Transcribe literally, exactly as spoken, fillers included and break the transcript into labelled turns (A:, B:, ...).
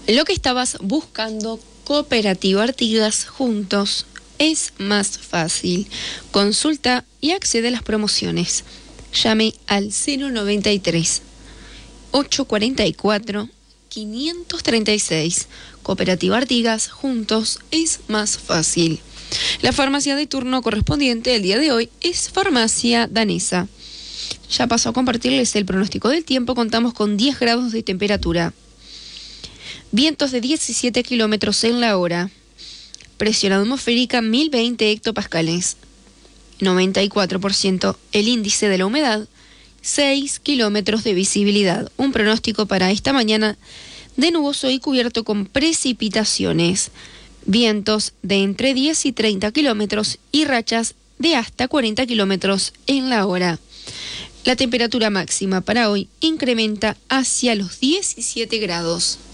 A: Lo que estabas buscando, Cooperativa Artigas, juntos es más fácil. Consulta y accede a las promociones. Llame al cero noventa y tres, ochocientos cuarenta y cuatro, quinientos treinta y seis. Cooperativa Artigas, juntos es más fácil. La farmacia de turno correspondiente el día de hoy es Farmacia Danesa. Ya paso a compartirles el pronóstico del tiempo. Contamos con diez grados de temperatura. Vientos de diecisiete kilómetros en la hora. Presión atmosférica mil veinte hectopascales. noventa y cuatro por ciento el índice de la humedad. seis kilómetros de visibilidad. Un pronóstico para esta mañana de nuboso y cubierto con precipitaciones. Vientos de entre diez y treinta kilómetros y rachas de hasta cuarenta kilómetros en la hora. La temperatura máxima para hoy incrementa hacia los diecisiete grados.